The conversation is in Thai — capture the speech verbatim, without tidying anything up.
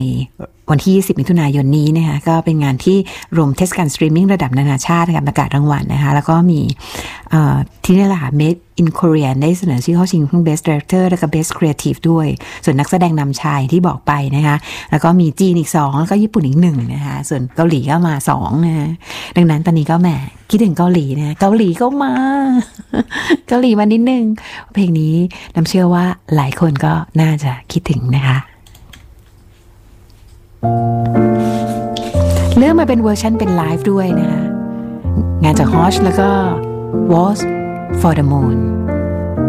วันที่ยี่สิบมิถุนายนนี้นะคะก็เป็นงานที่รวมเทศกาลสตรีมมิ่งระดับนานาชาติกับประกาศรางวัลนะคะแล้วก็มีที่นี่แหละค่ะ Made in Korea ได้เสนอชื่อเข้าชิงทั้ง Best Director และก็ Best Creative ด้วยส่วนนักแสดงนำชายที่บอกไปนะคะแล้วก็มีจีนอีกสองแล้วก็ญี่ปุ่นอีกหนึ่งนะคะส่วนเกาหลีก็มาสองนะดังนั้นตอนนี้ก็แหมคิดถึงเกาหลีนะเกาหลีก็มา เกาหลีมานิดนึงเพลงนี้น้ำเชื่อว่าหลายคนก็น่าจะคิดถึงนะคะเลือกมาเป็นเวอร์ชันเป็นไลฟ์ด้วยนะคะงานจาก Hosh แล้วก็ Waltz for the Moon